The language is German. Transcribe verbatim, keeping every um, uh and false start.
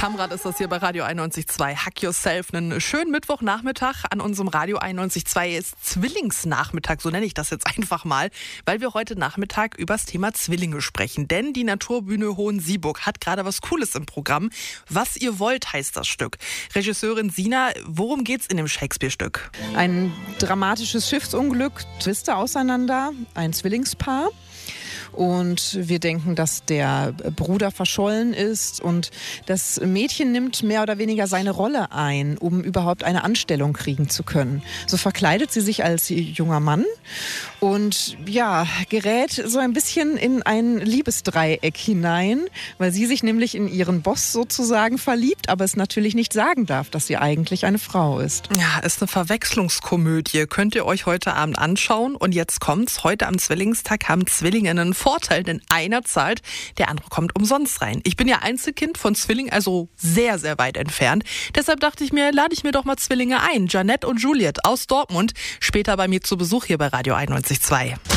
Kamrat ist das hier bei Radio einundneunzig Komma zwei. Hack Yourself. Einen schönen Mittwochnachmittag an unserem Radio einundneunzig Komma zwei ist Zwillingsnachmittag, so nenne ich das jetzt einfach mal, weil wir heute Nachmittag über das Thema Zwillinge sprechen. Denn die Naturbühne Hohensieburg hat gerade was Cooles im Programm. Was ihr wollt, heißt das Stück. Regisseurin Sina, worum geht's in dem Shakespeare-Stück? Ein dramatisches Schiffsunglück, Twiste auseinander, ein Zwillingspaar. Und wir denken, dass der Bruder verschollen ist und das Mädchen nimmt mehr oder weniger seine Rolle ein, um überhaupt eine Anstellung kriegen zu können. So verkleidet sie sich als junger Mann und ja, gerät so ein bisschen in ein Liebesdreieck hinein, weil sie sich nämlich in ihren Boss sozusagen verliebt, aber es natürlich nicht sagen darf, dass sie eigentlich eine Frau ist. Ja, ist eine Verwechslungskomödie. Könnt ihr euch heute Abend anschauen. Und jetzt kommt's. Heute am Zwillingstag haben Zwillinge einen Vorteil, denn einer zahlt, der andere kommt umsonst rein. Ich bin ja Einzelkind von Zwillingen, also sehr, sehr weit entfernt. Deshalb dachte ich mir, lade ich mir doch mal Zwillinge ein. Janette und Juliet aus Dortmund, später bei mir zu Besuch hier bei Radio einundneunzig Komma zwei.